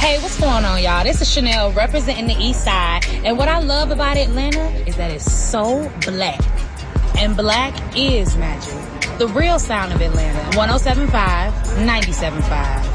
Hey, what's going on, y'all? This is Chanel representing the East Side. And what I love about Atlanta is that it's so black. And black is magic. The real sound of Atlanta. 107.5, 97.5.